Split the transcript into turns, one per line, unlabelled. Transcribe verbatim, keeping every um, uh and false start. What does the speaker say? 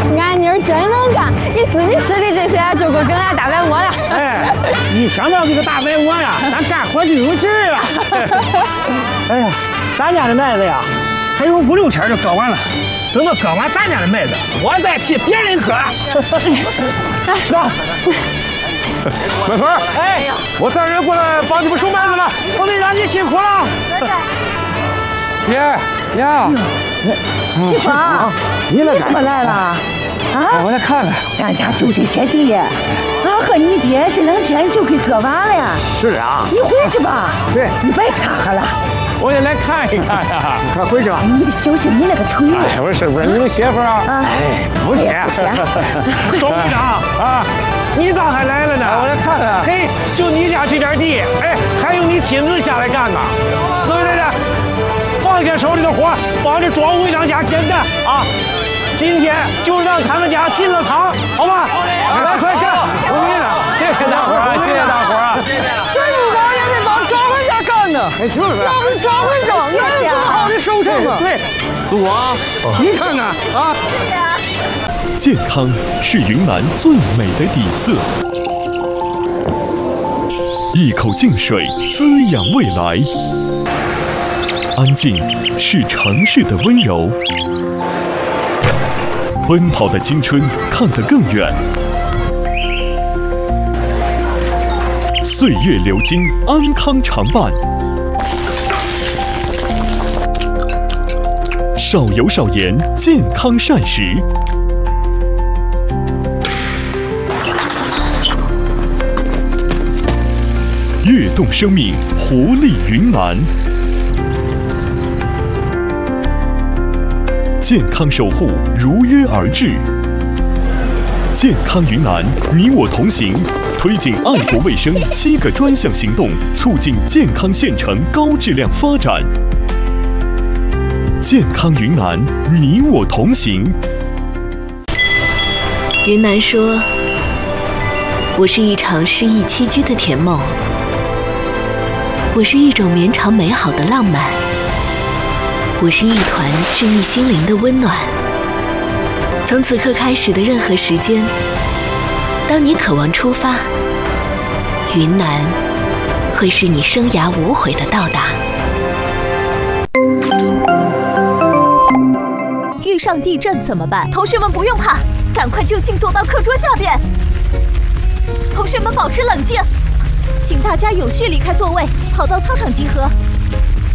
俺妮儿真能干，你自己吃的这些就够整俺大白馍了。
哎，一想到这个大白馍呀，咱干活就有劲儿了。哎呀，咱家的麦子呀，还有五六天就割完了。等到割完咱家的麦子，我再替别人割。哥，
麦穗儿，哎，我带人过来帮你们收麦子了。
冯队长，你辛苦了。
爹娘，
启芳，
你来
怎么来了？啊，
我来看看。
咱家就这些地，俺和你爹这两天就给割完了呀。
是啊，
你回去吧。
对，
你别掺和了。
我也来看一看呀。
快回去吧。
你得小心你那个腿。
哎，我是不是你们媳妇啊？
哎，不是，周队长啊，你咋还来了呢？
我来看看。
嘿，就你家这点地，哎，还用你亲自下来干呢？对不对的？放下手里的活，帮着庄会长家简单啊！今天就让他们家进了仓，好吧？来，快干！
我给你了，谢谢大伙儿，谢谢大伙儿啊！
这路长也得帮庄会家干呢，
哎，就是，
要不庄会长哪有这么好的收成啊？
对，祖王，你看看啊，
健康是云南最美的底色，一口净水滋养未来。安静是城市的温柔，奔跑的青春看得更远。岁月流金，安康常伴。少油少盐，健康膳食。跃动生命，活力云南。健康守护如约而至，健康云南，你我同行，推进爱国卫生七个专项行动，促进健康县城高质量发展。健康云南，你我同行。
云南说：“我是一场诗意栖居的甜梦，我是一种绵长美好的浪漫。”我是一团治愈心灵的温暖。从此刻开始的任何时间，当你渴望出发，云南会是你生涯无悔的到达。
遇上地震怎么办？同学们不用怕，赶快就近躲到课桌下边。同学们保持冷静，请大家有序离开座位，跑到操场集合。